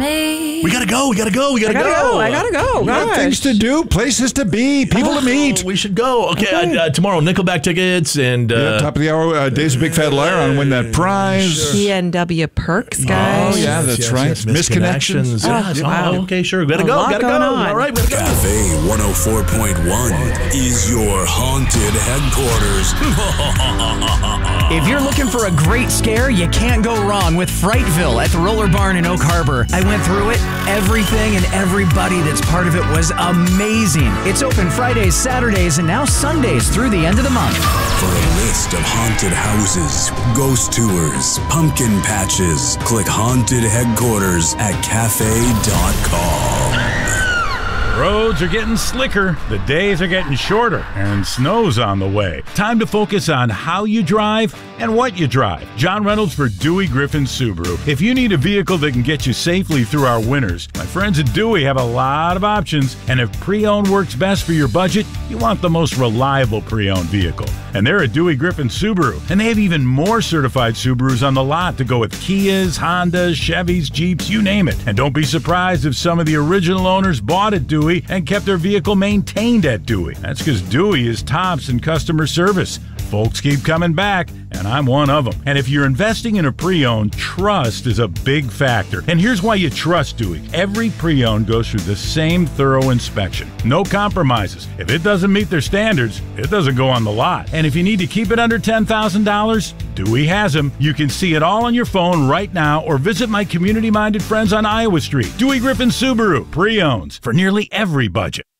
me. We gotta go. I gotta go. Got things to do, places to be, people to meet. We should go. Okay, tomorrow, Nickelback tickets and... top of the hour, Dave's a Big Fat Liar on Win That Prize. PNW Perks, guys. Oh, yeah, that's right. Misconnections. Wow. Okay, sure. Gotta go. Going on. All right, we gotta go. Cafe 104.1 is your haunted headquarters. If you're looking for a great scare, you can't go wrong with Frightville at the Roller Barn in Oak Harbor. I went through it. Everything and everybody that's part of it was amazing. It's open Fridays, Saturdays, and now Sundays through the end of the month. For a list of haunted houses, ghost tours, pumpkin patches, click Haunted Headquarters at cafe.com. Roads are getting slicker, the days are getting shorter, and snow's on the way. Time to focus on how you drive and what you drive. John Reynolds for Dewey Griffin Subaru. If you need a vehicle that can get you safely through our winters, my friends at Dewey have a lot of options, and if pre-owned works best for your budget, you want the most reliable pre-owned vehicle. And they're at Dewey Griffin Subaru, and they have even more certified Subarus on the lot to go with Kias, Hondas, Chevys, Jeeps, you name it. And don't be surprised if some of the original owners bought at Dewey and kept their vehicle maintained at Dewey. That's because Dewey is tops in customer service. Folks keep coming back, and I'm one of them. And if you're investing in a pre-owned, trust is a big factor. And here's why you trust Dewey. Every pre-owned goes through the same thorough inspection. No compromises. If it doesn't meet their standards, it doesn't go on the lot. And if you need to keep it under $10,000, Dewey has them. You can see it all on your phone right now or visit my community-minded friends on Iowa Street. Dewey Griffin Subaru, pre-owns for nearly every budget.